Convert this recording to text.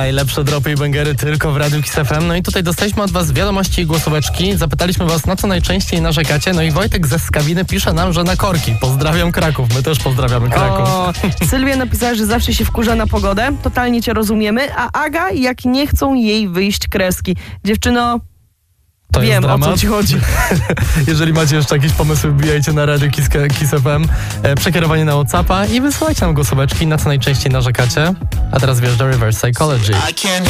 Najlepsze dropy i bangery tylko w Radiu Kiss FM. No i tutaj dostaliśmy od was wiadomości i głosóweczki. Zapytaliśmy was, na co najczęściej narzekacie. No i Wojtek ze Skawiny pisze nam, że na korki. Pozdrawiam Kraków. My też pozdrawiamy Kraków. Sylwia napisała, że zawsze się wkurza na pogodę. Totalnie cię rozumiemy. A Aga, jak nie chcą jej wyjść kreski. Dziewczyno... To wiem, o co ci chodzi. Jeżeli macie jeszcze jakieś pomysły, wbijajcie na Radio Kiss FM, przekierowanie na WhatsAppa i wysyłajcie nam głosóweczki, na co najczęściej narzekacie. A teraz wjeżdża Reverse Psychology.